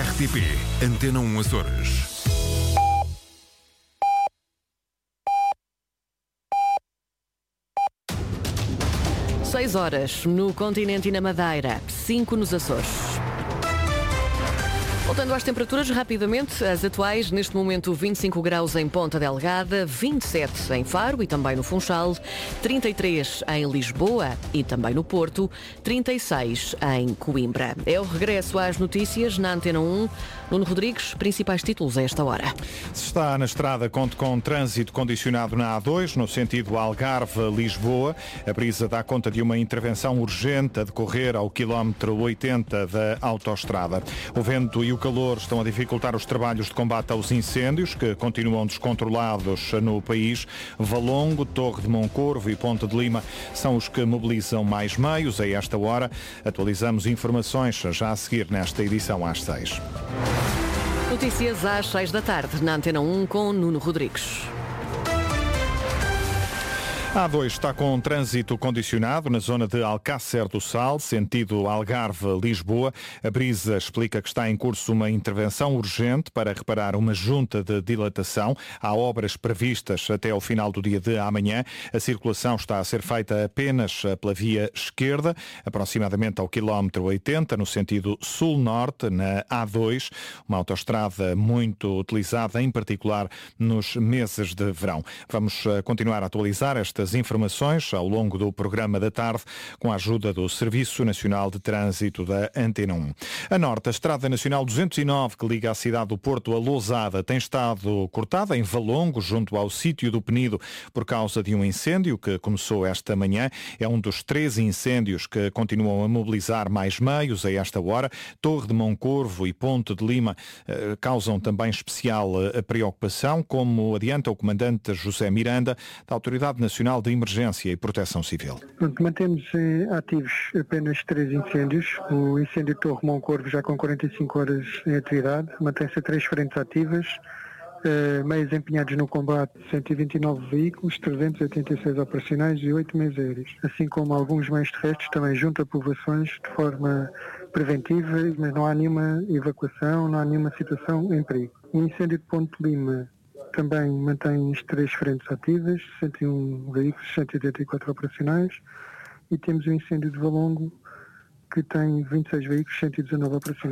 RTP Antena 1 Açores. Seis horas no continente e na Madeira, 5 nos Açores. Voltando às temperaturas, rapidamente, as atuais, neste momento 25 graus em Ponta Delgada, 27 em Faro e também no Funchal, 33 em Lisboa e também no Porto, 36 em Coimbra. É o regresso às notícias na Antena 1. Nuno Rodrigues, principais títulos a esta hora. Se está na estrada, conte com trânsito condicionado na A2, no sentido Algarve-Lisboa. A brisa dá conta de uma intervenção urgente a decorrer ao quilómetro 80 da autoestrada. O vento e o calor estão a dificultar os trabalhos de combate aos incêndios, que continuam descontrolados no país. Valongo, Torre de Moncorvo e Ponte de Lima são os que mobilizam mais meios a esta hora. Atualizamos informações já a seguir nesta edição às 6. Notícias às 6 da tarde, na Antena 1 com Nuno Rodrigues. A A2 está com trânsito condicionado na zona de Alcácer do Sal, sentido Algarve-Lisboa. A brisa explica que está em curso uma intervenção urgente para reparar uma junta de dilatação. Há obras previstas até ao final do dia de amanhã. A circulação está a ser feita apenas pela via esquerda, aproximadamente ao quilómetro 80, no sentido sul-norte, na A2, uma autoestrada muito utilizada, em particular nos meses de verão. Vamos continuar a atualizar estas informações ao longo do programa da tarde com a ajuda do Serviço Nacional de Trânsito da Antena 1. A norte, a Estrada Nacional 209, que liga a cidade do Porto a Lousada, tem estado cortada em Valongo, junto ao sítio do Penido, por causa de um incêndio que começou esta manhã. É um dos 3 incêndios que continuam a mobilizar mais meios a esta hora. Torre de Moncorvo e Ponte de Lima causam também especial preocupação, como adianta o comandante José Miranda, da Autoridade Nacional de Emergência e Proteção Civil. Mantemos ativos apenas 3 incêndios. O incêndio de Torre Moncorvo já com 45 horas em atividade. Mantém-se a 3 frentes ativas. Meios empenhados no combate, 129 veículos, 386 operacionais e 8 meios aéreos. Assim como alguns meios terrestres também junto a povoações de forma preventiva, mas não há nenhuma evacuação, não há nenhuma situação em perigo. O incêndio de Ponte de Lima também mantém as 3 frentes ativas, 101 veículos, 184 operacionais, e temos o incêndio de Valongo, que tem 26 veículos, 119 operacionais.